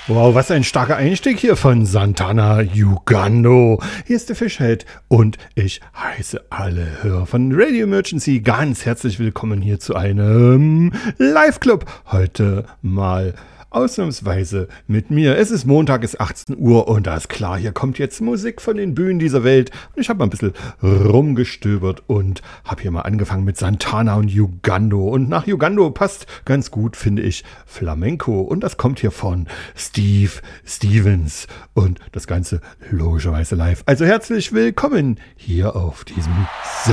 Wow, was ein starker Einstieg hier von Santana Ugando. Hier ist der Fischhead und ich heiße alle Hörer von Radio Emergency ganz herzlich willkommen hier zu einem Live-Club. Heute mal ausnahmsweise mit mir. Es ist Montag, es ist 18 Uhr und da ist klar, hier kommt jetzt Musik von den Bühnen dieser Welt. Und ich habe mal ein bisschen rumgestöbert und habe hier mal angefangen mit Santana und Ugando. Und nach Ugando passt ganz gut, finde ich, Flamenco. Und das kommt hier von Steve Stevens und das Ganze logischerweise live. Also herzlich willkommen hier auf diesem